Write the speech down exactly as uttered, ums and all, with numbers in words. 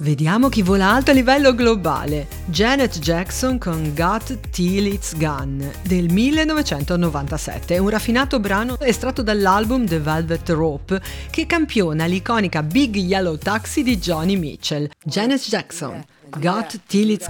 Vediamo chi vola alto a livello globale. Janet Jackson con Got Till It's Gone del millenovecentonovantasette, un raffinato brano estratto dall'album The Velvet Rope che campiona l'iconica Big Yellow Taxi di Joni Mitchell. Janet Jackson, Got Till It's